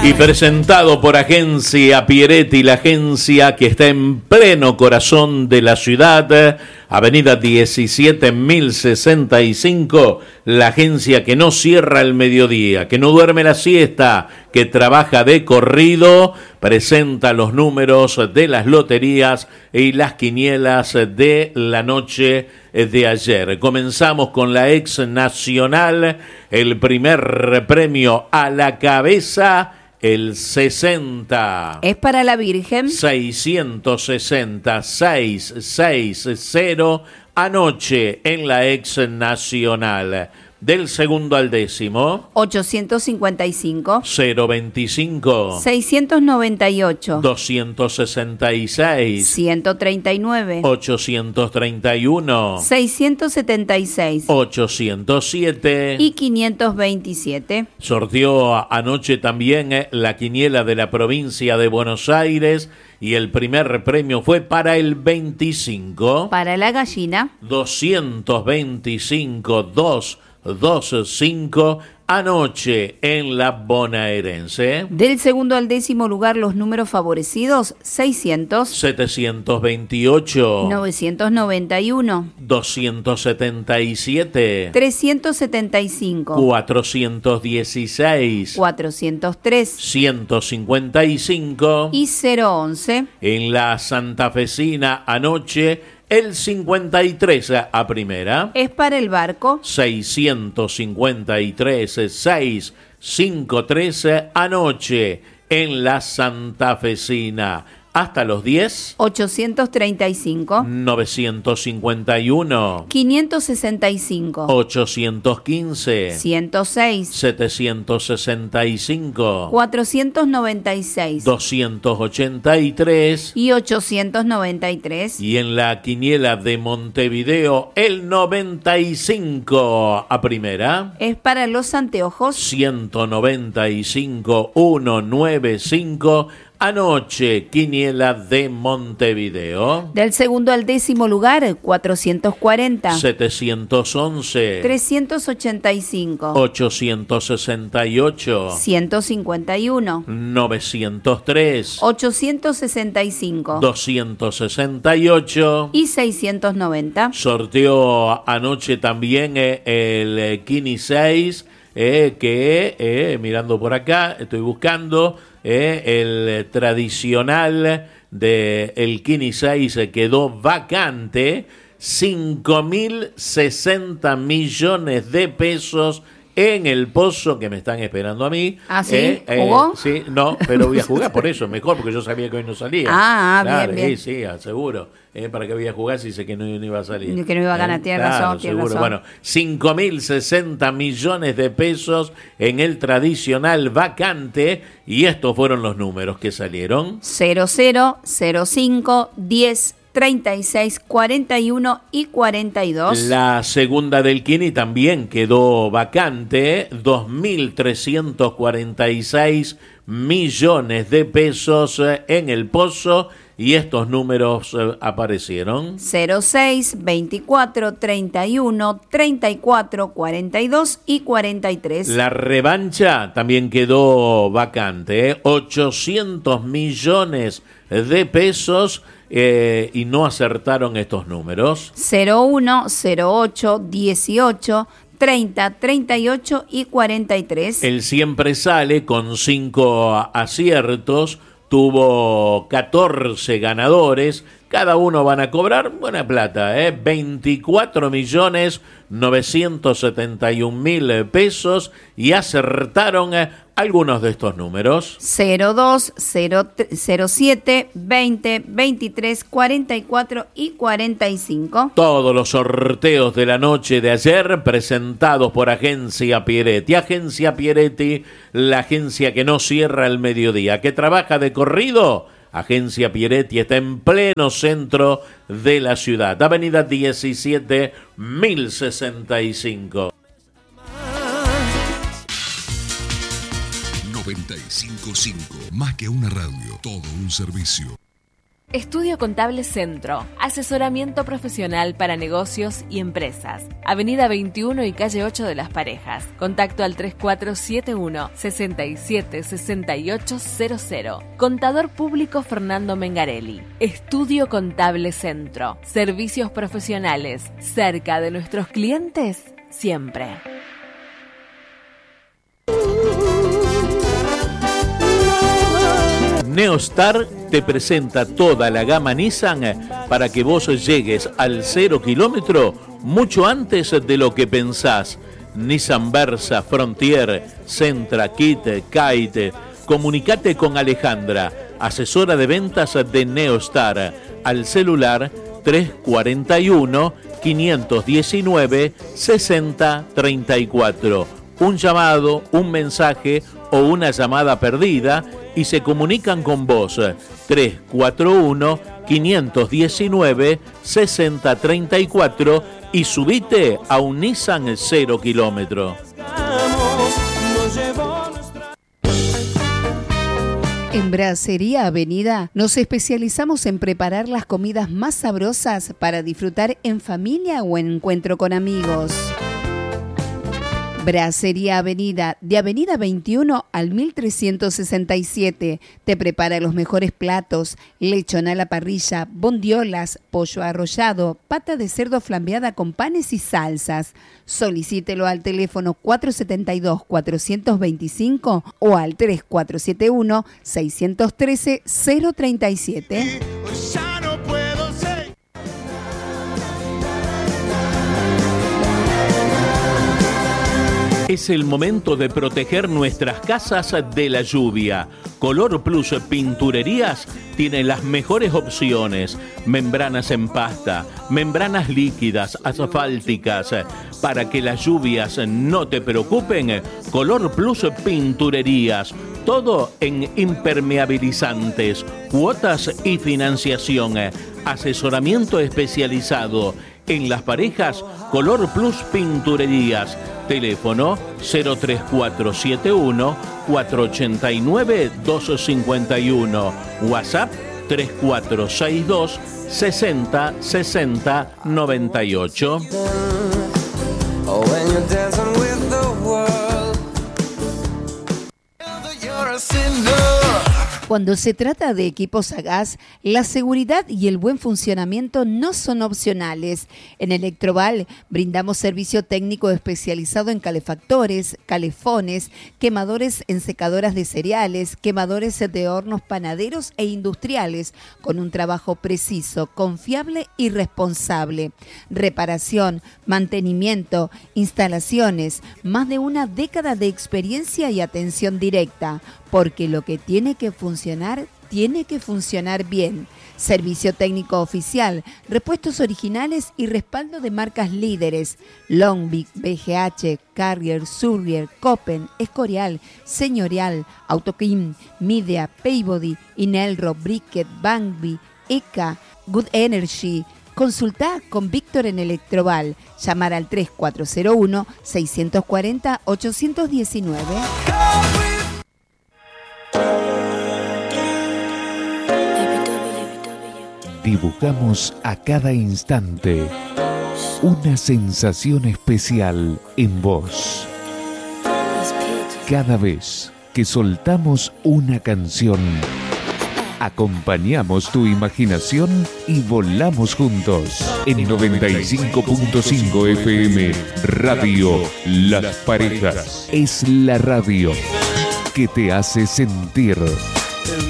Y presentado por Agencia Pieretti, la agencia que está en pleno corazón de la ciudad, Avenida 17.065, la agencia que no cierra el mediodía, que no duerme la siesta, que trabaja de corrido, presenta los números de las loterías y las quinielas de la noche de ayer. Comenzamos con la ex nacional, el primer premio a la cabeza, el 60. ¿Es para la Virgen? 660, 660, anoche en la ex nacional. Del segundo al décimo. 855. 025. 698. 266. 139. 831. 676. 807. Y 527. Sorteó anoche también la quiniela de la provincia de Buenos Aires y el primer premio fue para el 25. Para la gallina. 225, 225, anoche en la bonaerense. Del segundo al décimo lugar, los números favorecidos: 600. 728. 991. 277. 375. 416. 403. 155. Y 011. En la santafesina anoche, el 53 a primera. Es para el barco. 653, 653 anoche en la santafesina. Hasta los 10. 835. 951. 565. 815. 106. 765. 496. 283. Y 893. Y en la quiniela de Montevideo, el 95 a primera. Es para los anteojos. 195, 195. Anoche, quiniela de Montevideo. Del segundo al décimo lugar, 440. 711. 385. 868. 151. 903. 865. 268. Y 690. Sorteó anoche también el Kini 6, que mirando por acá, estoy buscando, el tradicional del Kini 6 quedó vacante. 5.060 millones de pesos en el pozo que me están esperando a mí. ¿Ah, sí? ¿Jugó? Sí, no, pero voy a jugar por eso, mejor, porque yo sabía que hoy no salía. Claro, bien. Sí, seguro. ¿Para qué voy a jugar si sé que no iba a salir? Que no iba a ganar, tiene razón, tiene razón. Bueno, 5.060 millones de pesos en el tradicional vacante, y estos fueron los números que salieron. 00, 05, 10, 36, 41 y 42. La segunda del Kini también quedó vacante, 2.346 millones de pesos en el pozo, y estos números aparecieron. 06, 24, 31, 34, 42 y 43. La revancha también quedó vacante, 800 millones de pesos, y no acertaron estos números. 01, 08, 18, 30, 38 y 43. El siempre sale con 5 aciertos, tuvo 14 ganadores, cada uno van a cobrar buena plata, 24.971.000 pesos, y acertaron algunos de estos números. 02, 07, 20, 23, 44 y 45. Todos los sorteos de la noche de ayer presentados por Agencia Pieretti. Agencia Pieretti, la agencia que no cierra el mediodía, que trabaja de corrido. Agencia Pieretti está en pleno centro de la ciudad. Avenida 17.065. 95.5, más que una radio, todo un servicio. Estudio Contable Centro, asesoramiento profesional para negocios y empresas. Avenida 21 y calle 8 de Las Parejas. Contacto al 3471-676800. Contador público Fernando Mengarelli. Estudio Contable Centro. Servicios profesionales cerca de nuestros clientes siempre. Neostar te presenta toda la gama Nissan para que vos llegues al 0 kilómetro mucho antes de lo que pensás. Nissan Versa, Frontier, Sentra, Kite, Kite. Comunicate con Alejandra, asesora de ventas de Neostar, al celular 341-519-6034. Un llamado, un mensaje o una llamada perdida y se comunican con vos. 341-519-6034 y subite a un Nissan 0 kilómetro. En Brasería Avenida nos especializamos en preparar las comidas más sabrosas para disfrutar en familia o en encuentro con amigos. Brasería Avenida, de Avenida 21 al 1367. Te prepara los mejores platos: lechón a la parrilla, bondiolas, pollo arrollado, pata de cerdo flambeada con panes y salsas. Solicítelo al teléfono 472-425 o al 3471-613-037. Es el momento de proteger nuestras casas de la lluvia. Color Plus Pinturerías tiene las mejores opciones: membranas en pasta, membranas líquidas, asfálticas. Para que las lluvias no te preocupen, Color Plus Pinturerías. Todo en impermeabilizantes, cuotas y financiación. Asesoramiento especializado. En Las Parejas, Color Plus Pinturerías. Teléfono 03471 489 251. WhatsApp 3462 60 60 98. Cuando se trata de equipos a gas, la seguridad y el buen funcionamiento no son opcionales. En Electroval brindamos servicio técnico especializado en calefactores, calefones, quemadores en secadoras de cereales, quemadores de hornos panaderos e industriales, con un trabajo preciso, confiable y responsable. Reparación, mantenimiento, instalaciones, más de una década de experiencia y atención directa. Porque lo que tiene que funcionar bien. Servicio técnico oficial, repuestos originales y respaldo de marcas líderes: Longvic, BGH, Carrier, Surrier, Copen, Escorial, Señorial, Autokim, Midea, Peabody, Inelro, Briquet, Bangby, ECA, Good Energy. Consultá con Víctor en Electroval. Llamar al 3401-640-819. Dibujamos a cada instante una sensación especial en vos. Cada vez que soltamos una canción, acompañamos tu imaginación y volamos juntos. En 95.5 FM, Radio Las Parejas. Es la radio que te hace sentir.